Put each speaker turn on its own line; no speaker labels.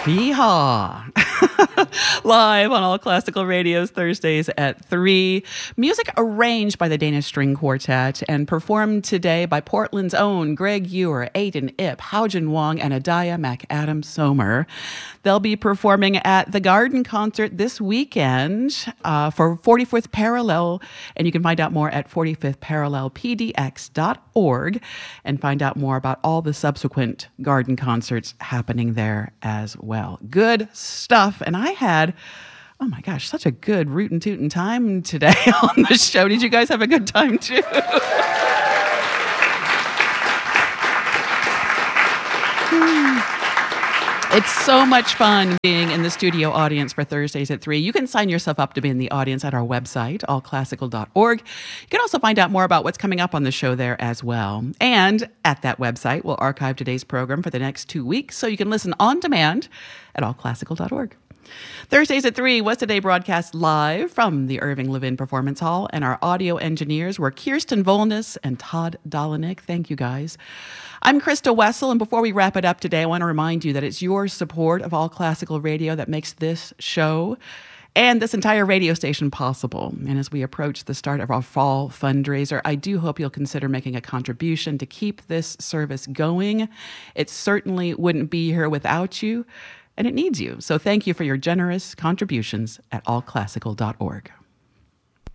Yeehaw! Live on All Classical Radio's Thursdays at 3. Music arranged by the Danish String Quartet and performed today by Portland's own Greg Ewer, Aiden Ip, Haojin Wong, and Adaya McAdam Somer. They'll be performing at the Garden Concert this weekend for 45th Parallel, and you can find out more at 45thparallelpdx.org and find out more about all the subsequent Garden Concerts happening there as well. Good stuff. And I had, oh my gosh, such a good rootin' tootin' time today on the show. Did you guys have a good time too? It's so much fun being in the studio audience for Thursdays at 3. You can sign yourself up to be in the audience at our website, allclassical.org. You can also find out more about what's coming up on the show there as well. And at that website, we'll archive today's program for the next 2 weeks so you can listen on demand at allclassical.org. Thursdays at 3 was today broadcast live from the Irving Levin Performance Hall, and our audio engineers were Kirsten Volness and Todd Dolinik. Thank you, guys. I'm Krista Wessel, and before we wrap it up today, I want to remind you that it's your support of All Classical Radio that makes this show and this entire radio station possible. And as we approach the start of our fall fundraiser, I do hope you'll consider making a contribution to keep this service going. It certainly wouldn't be here without you, and it needs you. So thank you for your generous contributions at allclassical.org.